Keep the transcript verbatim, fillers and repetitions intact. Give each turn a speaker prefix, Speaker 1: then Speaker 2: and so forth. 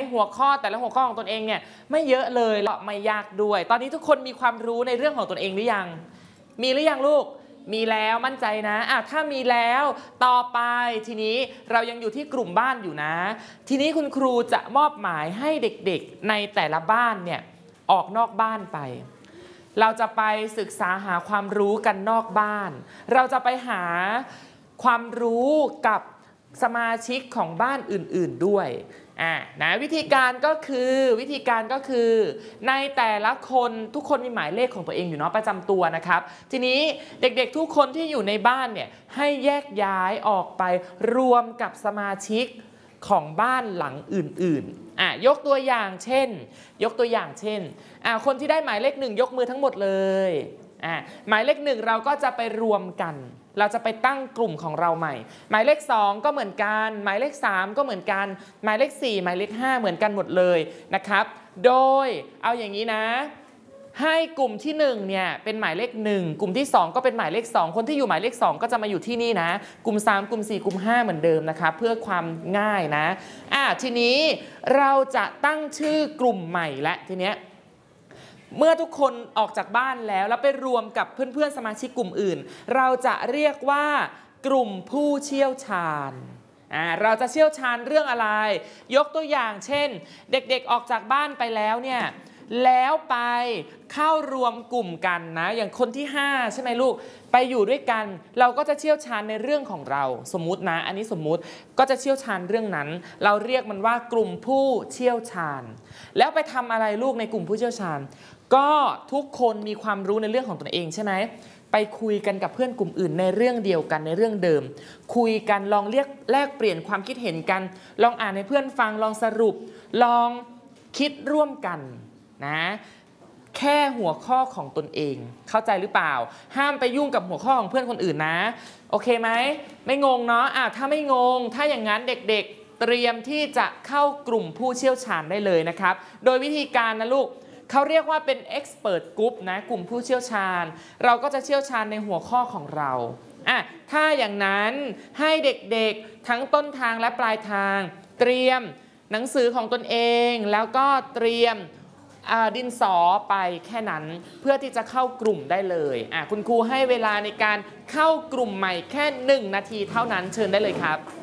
Speaker 1: หัวข้อแต่ละหัวข้อของตนเองเนี่ยไม่เยอะเลยและไม่ยากด้วยตอนนี้ทุกคนมีความรู้ในเรื่องของตนเองหรือยังมีหรือยังลูกมีแล้วมั่นใจนะอ่ะถ้ามีแล้วต่อไปทีนี้เรายังอยู่ที่กลุ่มบ้านอยู่นะทีนี้คุณครูจะมอบหมายให้เด็กๆในแต่ละบ้านเนี่ยออกนอกบ้านไปเราจะไปศึกษาหาความรู้กันนอกบ้านเราจะไปหาความรู้กับสมาชิกของบ้านอื่นๆด้วยอ่านะวิธีการก็คือวิธีการก็คือในแต่ละคนทุกคนมีหมายเลขของตัวเองอยู่เนาะประจำตัวนะครับทีนี้เด็กๆทุกคนที่อยู่ในบ้านเนี่ยให้แยกย้ายออกไปรวมกับสมาชิกของบ้านหลังอื่นๆอ่ะยกตัวอย่างเช่นยกตัวอย่างเช่นอ่ะคนที่ได้หมายเลขหนึ่งยกมือทั้งหมดเลยอ่ะหมายเลขหนึ่งเราก็จะไปรวมกันเราจะไปตั้งกลุ่มของเราใหม่หมายเลขสองก็เหมือนกันหมายเลขสามก็เหมือนกันหมายเลขสี่หมายเลขห้าเหมือนกันหมดเลยนะครับโดยเอาอย่างนี้นะให้กลุ่มที่หนึ่งเนี่ยเป็นหมายเลขหนึ่งกลุ่มที่สองก็เป็นหมายเลขสองคนที่อยู่หมายเลขสองก็จะมาอยู่ที่นี่นะกลุ่มสามกลุ่มสี่กลุ่มห้าเหมือนเดิมนะครับเพื่อความง่ายนะอ่ะทีนี้เราจะตั้งชื่อกลุ่มใหม่และทีเนี้ยเมื่อทุกคนออกจากบ้านแล้วแล้วไปรวมกับเพื่อนๆสมาชิกกลุ่มอื่นเราจะเรียกว่ากลุ่มผู้เชี่ยวชาญอ่าเราจะเชี่ยวชาญเรื่องอะไรยกตัวอย่างเช่นเด็กๆออกจากบ้านไปแล้วเนี่ยแล้วไปเข้ารวมกลุ่มกันนะอย่างคนที่ห้าใช่ไหมลูกไปอยู่ด้วยกันเราก็จะเชี่ยวชาญในเรื่องของเราสมมุตินะอันนี้สมมุติก็จะเชี่ยวชาญเรื่องนั้นเราเรียกมันว่ากลุ่มผู้เชี่ยวชาญแล้วไปทำอะไรลูกในกลุ่มผู้เชี่ยวชาญก็ทุกคนมีความรู้ในเรื่องของตนเองใช่ไหมไปคุยกันกับเพื่อนกลุ่มอื่นในเรื่องเดียวกันในเรื่องเดิมคุยกันลองเรียกแลกเปลี่ยนความคิดเห็นกันลองอ่านให้เพื่อนฟังลองสรุปลองคิดร่วมกันนะแค่หัวข้อของตนเองเข้าใจหรือเปล่าห้ามไปยุ่งกับหัวข้อของเพื่อนคนอื่นนะโอเคไหมไม่งงเนาะอ่ะถ้าไม่งงถ้าอย่างนั้นเด็กๆเตรียมที่จะเข้ากลุ่มผู้เชี่ยวชาญได้เลยนะครับโดยวิธีการนะลูกเขาเรียกว่าเป็น expert group นะกลุ่มผู้เชี่ยวชาญเราก็จะเชี่ยวชาญในหัวข้อของเราอ่ะถ้าอย่างนั้นให้เด็กๆทั้งต้นทางและปลายทางเตรียมหนังสือของตนเองแล้วก็เตรียมดินสอไปแค่นั้นเพื่อที่จะเข้ากลุ่มได้เลยอ่ะคุณครูให้เวลาในการเข้ากลุ่มใหม่แค่หนึ่งนาทีเท่านั้นเชิญได้เลยครับ